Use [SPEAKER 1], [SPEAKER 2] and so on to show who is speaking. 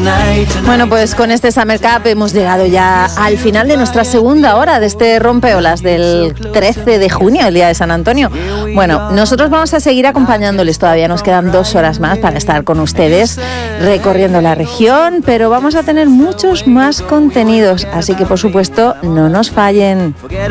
[SPEAKER 1] Bueno, pues con este Summer Cup hemos llegado ya al final de nuestra segunda hora de este rompeolas del 13 de junio, el día de San Antonio. Bueno, nosotros vamos a seguir acompañándoles, todavía nos quedan 2 horas más para estar con ustedes recorriendo la región, pero vamos a tener muchos más contenidos, así que por supuesto no nos fallen.